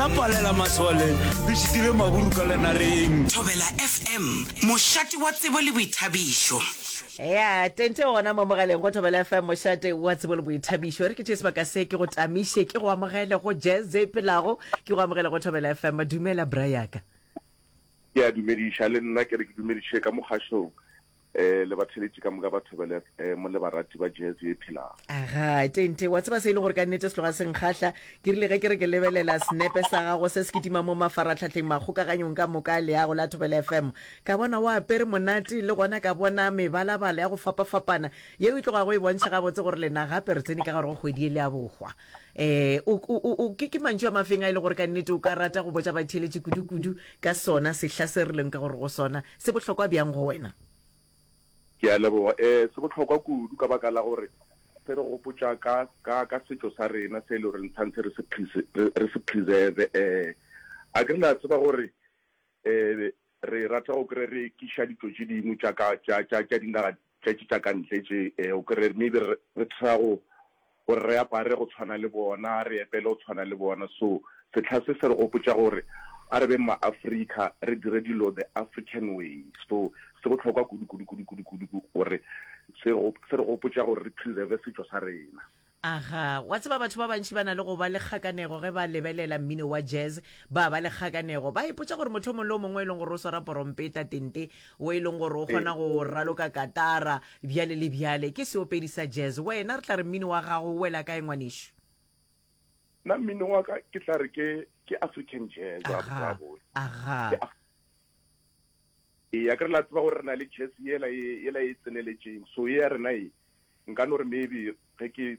la palela masole le šitile maburu ka lenareng. Thobela FM mošate wa tsebo le boithabišo. ya tente gona mo mogaleng go Thobela FM mošate wa tsebo le boithabišo re ke tšese baka se ke go tamiše ke go amogele go jazz pelago ke go amogele go Thobela FM dumela brayaka ya dumediša le nna ke re ke dumediše ka mogašong le batheletši ka moka ba Thobela mo le barati ba jazz e phelago. aga tente wa tseba se ile gore ka nnete seloga senkgatlha ke rile ge ke re ke lebelela snepe sa gago se se ketima mo mafaratlhatlheng magokaganyong ka moka le yago la Thobela FM ka bona wa apere monate le gona ka bona mebalabala ya go fapafapana yeo e tloga go e bontšha gabotse gore lena gape re tsene ka gare go kgwedi e le ya bogwa ke mantšu a mafeng a ile gore ka nnete o ka rata go botša batheletši kudu-kudu ka sona sehla se rileng ka gore go sona se bohlokwa bjang go wena. Ke a leboga se bohlokwa kudu ka baka la gore se re gopotša ka setšo sa rena se e le gore ntshwantse re se preserve a ke re la tseba gore re rata go kry re kiša ditlo tše dingwe tša dinaga tša ka ntle tše o kry maybe re tshra gore re apare go tshwana le bona re epele go tshwana le bona so setlha se re gopotša gore a re be ma-Africa re dire dilo the African way so se botlhokwa kudu gore se re gopotša gore re preserve setšo sa rena. aga wa tseba batho ba bantši ba na le go ba le kgakanego ge ba lebelela mmino wa jazz ba le kgakanego ba ipotša gore motho mongwe le o mongwe e leng gore o swara porompeta tente o e leng gore o kgona go raloka katara bjale le bjale ke seopedi sa jazz wena re tla re mmino wa gago o wela ka engwanešo. Nna mmino wa ka ke tla re ke African jazz aga ya ke re la tseba gore re na le jazz yela e tseneletšeng so ye ya rena e nka no re maybe ge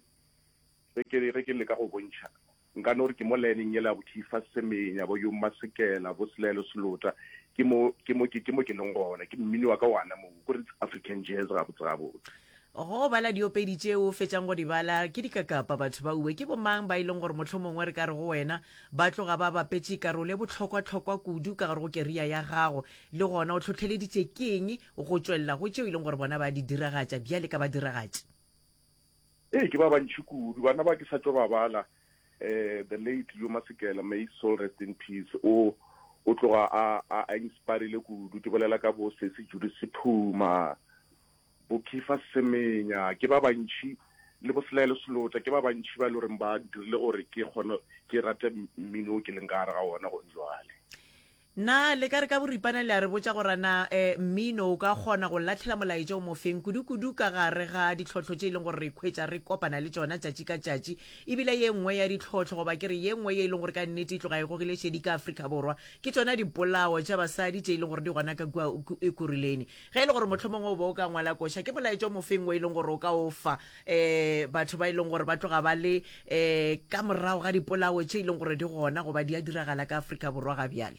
ke le ka go bontšha nka no re ke mo lineng yela Bothifa Semenya bo Yo Masekela bo Selelo Selota ke mo ke leng gona ke mmino wa ka wana mo gore African jazz ga botse go bala diopedi tšeo o fetšang go di bala ke dikakapa batho ba uwe ke bomang ba ileng gore motlho mongwe re ka re go wena ba tloga ba bapetše karolo e botlhokwa-tlhokwa kudu ka gare go keria ya gago le gona o tlhotlheleditše keng go tšwelela go tšeo e leng gore bona ba di diragatša bjale ka ba diragatše. ke ba bantši kudu bana ba ke sa tšo ba bala the late Yo Masekela may his soul rest in peace o tloga a inspirile kudu ke bolela ka bo Sesi Judy Sephuma Bothifa Semenya ke ba bantši le bo Selelo Selota ke ba bantši ba le gore ba dirile gore ke rate mmino ke leng ka gare ga ona go jwale. na le ka re ka boripana le a re botša gore na mmino o ka kgona go latlhela molaetša o mofeng kudu-kudu ka gare ga ditlhotlho tše e leng gore re ikhwetša re kopana le tšona tšatši ka tšatši ebile ye nngwe ya ditlhotlho goba ke re ye nngwe ye e leng gore ka nnete e tloga e gogile šedi ka Afrika Borwa ke tšona dipolao tša basadi tše e leng gore di gona ka kua e kurilene ge e le gore motlho mongwe o bo o ka ngwala koša ke molaetša o mofeng o e leng gore o ka o fa batho ba e leng gore ba tloga ba le ka morago ga dipolao tše e leng gore di gona goba di a diragala ka Afrika Borwa ga bjale.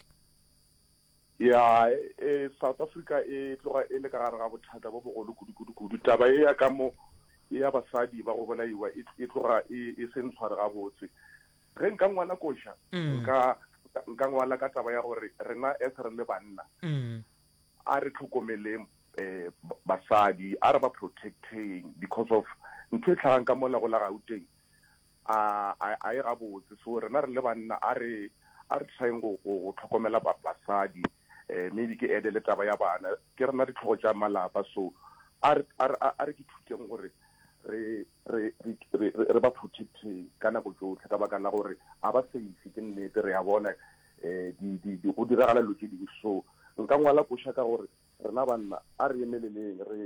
ya South Africa e tloga e le ka gare ga bothata bo bogolo kudu taba e ya ka mo ya basadi ba go bolaiwa e tloga e se ntshware ga botse ge nka ngwala koša nka ngwala ka taba ya gore rena as re le banna a re tlhokomeleng basadi a re ba protecting because of ntho e tlhagang ka mola go la Gauteng a e ga botse so rena re le banna a re trying go tlhokomela basadi maybe ke edele taba ya bana ke rena ditlhogo tša malapa so a re ke thuteng gore re ba protecte ka nako tsotlhe ka baka la gore a ba safe ke nnete re ya bona go diragala dilo tše dingwe so nka ngwala koša ka gore rena banna a re emeleleng re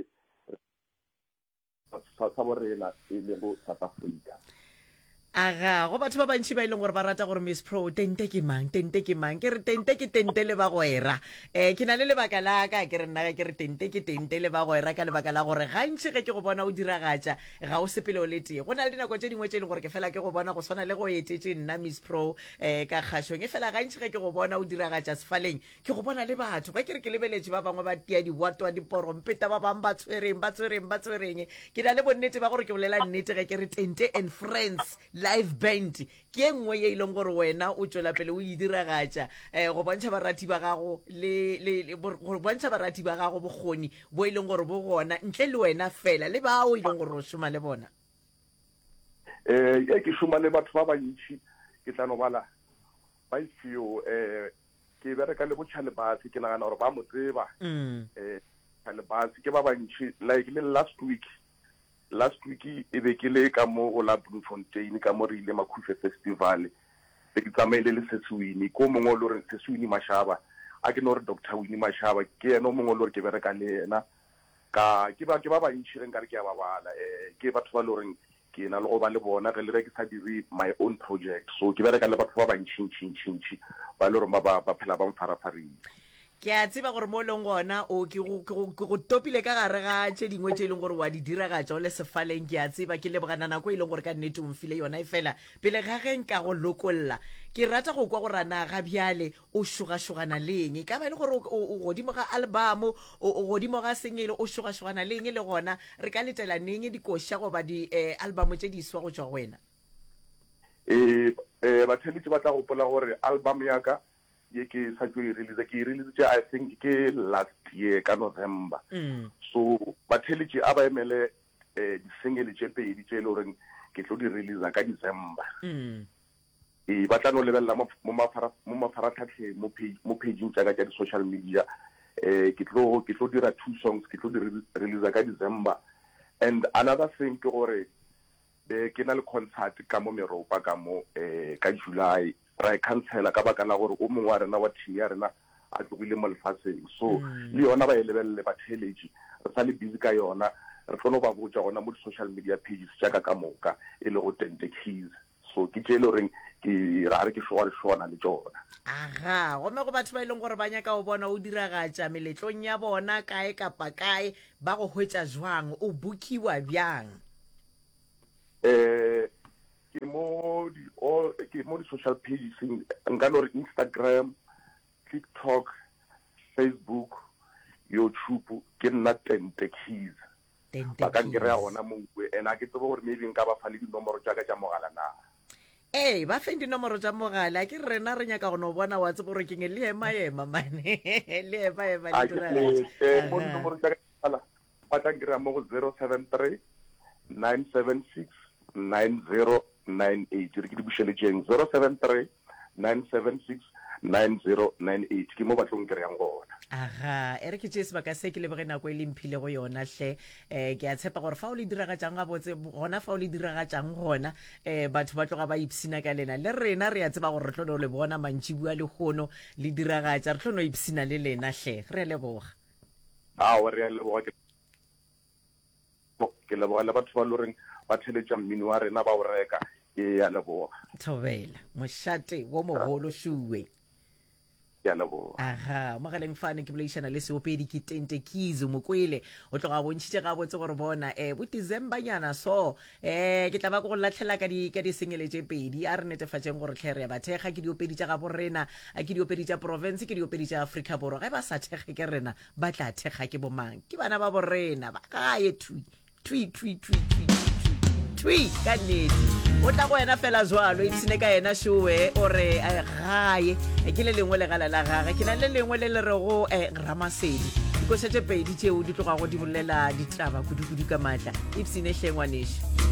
sa borena e le go South Africa. aga go batho ba bantši ba e leng gore ba rata gore Miss Pro tente ke mang ke re tente ke tente le bagwera ke na le lebaka la ka ke re nna ke re tente ke tente le bagwera ka lebaka la gore gantši ge ke go bona o diragatša ga o sepele o le tee go na le dinako tše dingwe tše e leng gore ke fela ke go bona go swana le go etetše nna Miss Pro ka kgašong e fela gantši ge ke go bona o diragatša sefaleng ke go bona le batho ga ke re ke lebeletše ba bangwe ba tia diwatwa diporompeta ba bangwe ba tshwereng ke na le bonnete ba gore ke bolela nnete ge ke re Tente and Friends live band ke engwe ye e leng gore wena o tšwela pele o e diragatša go bontšha barati ba gago go bontšha barati ba gago bokgoni bo e leng gore bo gona ntle le wena fela le bao e leng gore o šoma le bona. Ke šoma le batho ba bantši ke tla no bala ba ifio ke bereka le botšhalebasi ke nagana gore ba mo tseba tšhalebasi ke ba bantšhi like le last week e be ke le ka mo go la Bloemfontein ka mo re ile Makhufe festival ke tsamaile le Seswini ko mongwe le re Seswini Mashaba a ke no re Dr. Winnie Mashaba ke eno mongwe le re ke bereka le yena ke ba bantšhi re nka re ke a ba bala ke batho ba le reng ke na le go ba le bona ge le re ke sa dire my own project so ke bereka le batho ba bantšhi ba le gore ba phela ba mfarafarile ke a tseba gore mo leng gona o ke go topile ka gare ga tše dingwe tše e leng gore wa di dira ga tšo le sefaleng ke a tseba ke lebogana nako e leng gore ka nnete o mfile yona e fela pele ga ge nka go lokolola ke rata go kwa gore na ga bjale o šogašogana leng ka ba le gore o godimo ga album o godimo ga sengele o šogašogana leng le gona re ka letela neng dikoša goba di-album tše di iswa go tšwa go wena batheletši ba tla gopola gore album yaka ye ke sa tlo release I think ke last year ka November so batheletši a ba emele di-single tše pedi tše le goreng ke tlo di release ka December ba tla no lebelela mo mafaratlhatlheng mo pageng tša ka tša di-social media ke tlo dira 2 songs ke tlo di release ka December and another thing ke gore ke na le concert ka mo Meropa ka mo ka July ra cancela ka baka la gore o mongwe wa rena wa team ya rena a tlogile mo lefatsheng so le yona ba e lebelele batheletši re sa le busy ka yona re kgone ba botsa gona mo di-social media pages tša ka moka e le go Tente Keys so ke tše e le goreng ke ra re ke šoana le tšona aga gome go batho ba e leng gore ba nyaka o bona o diragatša meletlong ya bona kae kapa kae ba go hwetša jwang o bookiwa bjang ke mo di-social pages nka no re Instagram, TikTok, Facebook, YouTube ke nna Tente Keys ba ka nkry-a gona mongwe and a ke tsebe gore maybe nka ba fa le dinomoro tša ka tša mogala na ba feng dinomoro tša mogala ke rena re nyaka go no bona wa tsebe gore ke nge le ema mane le ema mo dinomoro tša ka ba tla nkry-a mo go 073 976 9098 re ke di bušeletšeng 073 976 9098 ke mo batlong kry-ang gona aga re ke tše sebaka se ke lebege nako e le mphile go yona hle ke a tshepa gore fa o le diragatšang gabotse gona fa o le diragatšang gona batho ba tloga ba ipsina ka lena le rena re a tseba gore re tlo no le bona mantši bua le kgono le diragatša re tlo no ipsina le lena hle re a leboga re a leboga ke leboga le batho ba le reng ba theletša mmino wa rena ba o reka ke a leboga thobela mošate wo mogolo šuwe ke a leboga aha mogaleng fane ke boleišana le seopedi ke Tente Keys mokwele o tloga bontšhitše gabotse gore bona bo December nyana so ke tla ba go latlhela ka di-singele tše pedi a re netefatšeng gore tlhere ba thekga ke diopedi tša gabo rena ke diopedi tša province ke diopedi tša Africa Borwa ge ba sa thekge ke rena ba tla thekga ke bomang ke bana ba borena ba kae twi ka nnete o tla go wena fela jwalo ipsine ka yena showe ore gae ke le lengwe legala la gage ke na le lengwe le le rego Ramasedi dikoša tše pedi tšeo di tloga go di bolela ditaba kudu ka maatla ipsine hlengwaneši